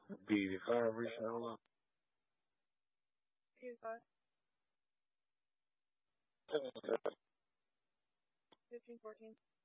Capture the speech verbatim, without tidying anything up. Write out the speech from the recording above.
B eighty-five reaching out loud. Two five fifteen fourteen.